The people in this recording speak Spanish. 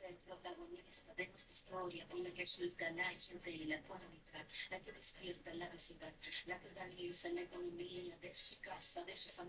el protagonista de nuestra historia, y la que agita la gente y la económica, la que despierta la vecindad, la que organiza la economía de su casa, de su familia